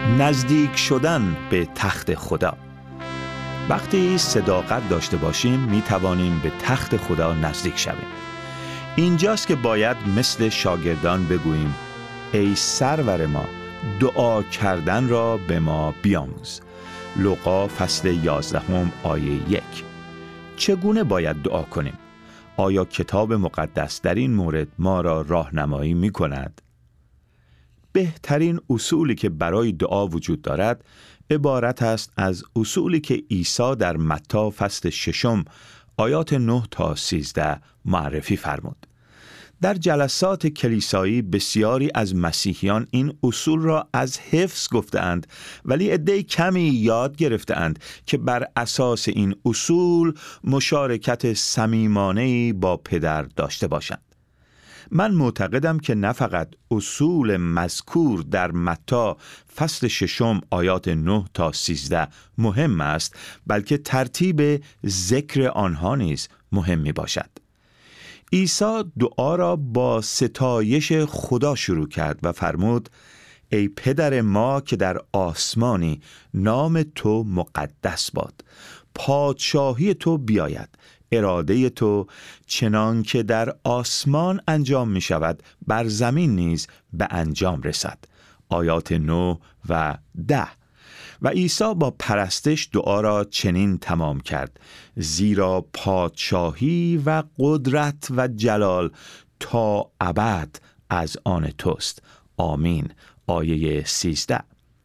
نزدیک شدن به تخت خدا. وقتی صداقت داشته باشیم می توانیم به تخت خدا نزدیک شویم. اینجاست که باید مثل شاگردان بگوییم: ای سرور ما، دعا کردن را به ما بیاموز. لوقا فصل 11 آیه 1. چگونه باید دعا کنیم؟ آیا کتاب مقدس در این مورد ما را راهنمایی می کند؟ بهترین اصولی که برای دعا وجود دارد عبارت است از اصولی که عیسی در متی فصل 6 آیات 9 تا 13 معرفی فرمود. در جلسات کلیسایی بسیاری از مسیحیان این اصول را از حفظ گفتند، ولی عده کمی یاد گرفتند که بر اساس این اصول مشارکت صمیمانه‌ای با پدر داشته باشند. من معتقدم که نه فقط اصول مذکور در متی فصل 6 آیات 9 تا 13 مهم است، بلکه ترتیب ذکر آنها نیز مهم می باشد. عیسی دعا را با ستایش خدا شروع کرد و فرمود: ای پدر ما که در آسمانی، نام تو مقدس باد، پادشاهی تو بیاید، اراده تو چنان که در آسمان انجام می شود بر زمین نیز به انجام رسد. آیات 9 و 10. و عیسی با پرستش دعا را چنین تمام کرد: زیرا پادشاهی و قدرت و جلال تا ابد از آن توست. آمین. آیه 13.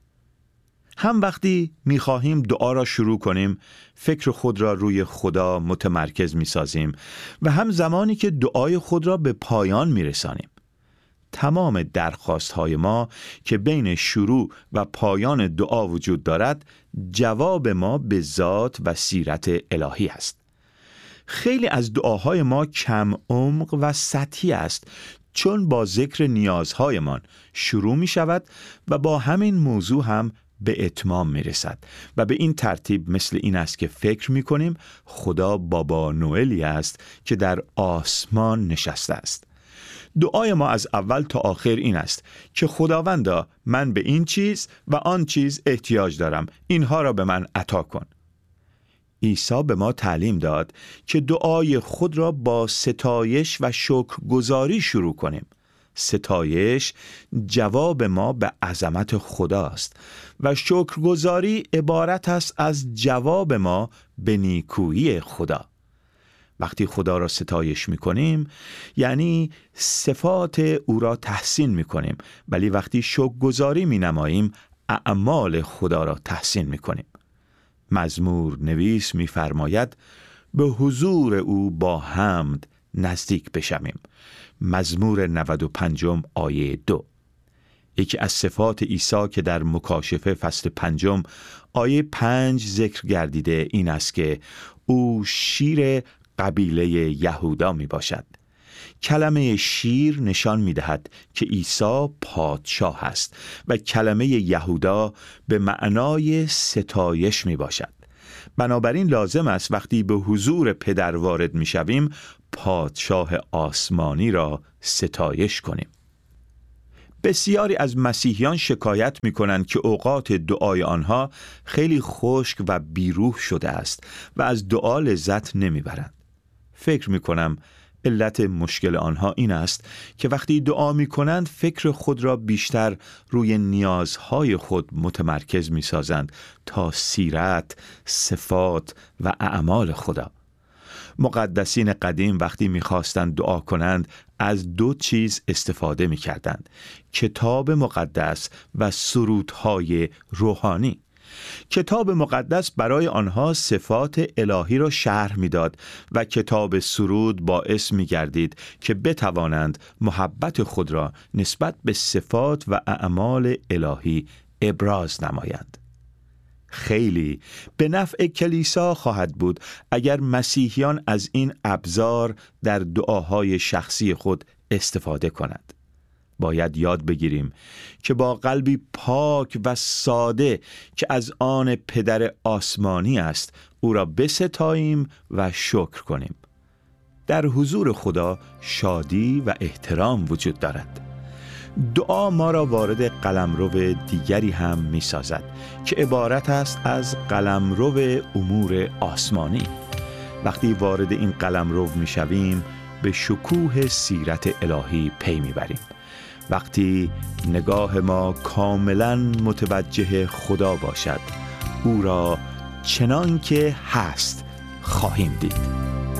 هم وقتی می‌خواهیم دعا را شروع کنیم، فکر خود را روی خدا متمرکز می‌سازیم و هم زمانی که دعای خود را به پایان می‌رسانیم. تمام درخواست‌های ما که بین شروع و پایان دعا وجود دارد، جواب ما به ذات و سیرت الهی است. خیلی از دعاهای ما کم عمق و سطحی است، چون با ذکر نیازهایمان شروع می شود و با همین موضوع هم به اتمام می رسد و به این ترتیب مثل این است که فکر می کنیم خدا بابا نوئلی است که در آسمان نشسته است. دعای ما از اول تا آخر این است که خداوندا، من به این چیز و آن چیز احتیاج دارم، اینها را به من عطا کن. عیسی به ما تعلیم داد که دعای خود را با ستایش و شکرگزاری شروع کنیم. ستایش جواب ما به عظمت خداست و شکرگزاری عبارت است از جواب ما به نیکویی خدا. وقتی خدا را ستایش می‌کنیم یعنی صفات او را تحسین می‌کنیم، ولی وقتی شکرگزاری می‌نماییم اعمال خدا را تحسین می‌کنیم. مزمور نویس می‌فرماید: به حضور او با حمد نزدیک بشویم. مزمور 95 آیه 2. یکی از صفات عیسی که در مکاشفه فصل 5 آیه 5 ذکر گردیده این است که او شیر قبیله یهودا می باشد. کلمه شیر نشان می دهد که عیسی پادشاه است و کلمه یهودا به معنای ستایش می باشد. بنابراین لازم است وقتی به حضور پدر وارد می شویم پادشاه آسمانی را ستایش کنیم. بسیاری از مسیحیان شکایت می کنند که اوقات دعای آنها خیلی خشک و بیروح شده است و از دعا لذت نمی برند. فکر می کنم علت مشکل آنها این است که وقتی دعا می کنند فکر خود را بیشتر روی نیازهای خود متمرکز می سازند تا سیرت، صفات و اعمال خدا. مقدسین قدیم وقتی می خواستند دعا کنند از دو چیز استفاده می کردند: کتاب مقدس و سرودهای روحانی. کتاب مقدس برای آنها صفات الهی را شرح می‌داد و کتاب سرود باعث می‌گردید که بتوانند محبت خود را نسبت به صفات و اعمال الهی ابراز نمایند. خیلی به نفع کلیسا خواهد بود اگر مسیحیان از این ابزار در دعاهای شخصی خود استفاده کنند. باید یاد بگیریم که با قلبی پاک و ساده که از آن پدر آسمانی است او را بستاییم و شکر کنیم. در حضور خدا شادی و احترام وجود دارد. دعا ما را وارد قلمرو دیگری هم می سازد که عبارت است از قلمرو امور آسمانی. وقتی وارد این قلمرو می شویم به شکوه سیرت الهی پی می بریم. وقتی نگاه ما کاملا متوجه خدا باشد، او را چنان که هست خواهیم دید.